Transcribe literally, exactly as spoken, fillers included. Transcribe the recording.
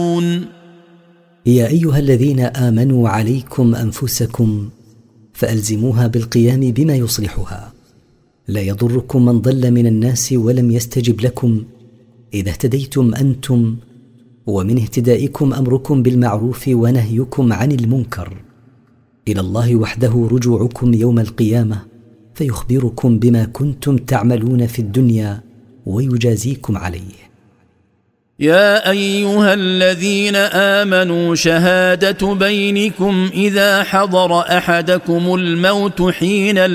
يا أيها الذين آمنوا عليكم أنفسكم فألزموها بالقيام بما يصلحها. لا يضركم من ضل من الناس ولم يستجب لكم إذا اهتديتم أنتم، ومن اهتدائكم أمركم بالمعروف ونهيكم عن المنكر. إلى الله وحده رجوعكم يوم القيامة فيخبركم بما كنتم تعملون في الدنيا ويجازيكم عليه. يا أيها الذين آمنوا شهادة بينكم إذا حضر أحدكم الموت حين